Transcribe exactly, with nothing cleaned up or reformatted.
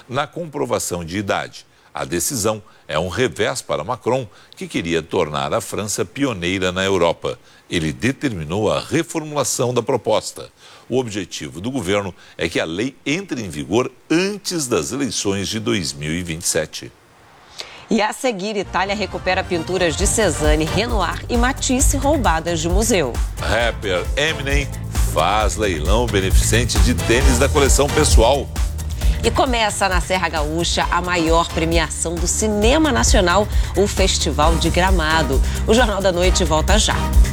na comprovação de idade. A decisão é um revés para Macron, que queria tornar a França pioneira na Europa. Ele determinou a reformulação da proposta. O objetivo do governo é que a lei entre em vigor antes das eleições de dois mil e vinte e sete. E a seguir, Itália recupera pinturas de Cézanne, Renoir e Matisse roubadas de museu. Rapper Eminem faz leilão beneficente de tênis da coleção pessoal. E começa na Serra Gaúcha a maior premiação do cinema nacional, o Festival de Gramado. O Jornal da Noite volta já.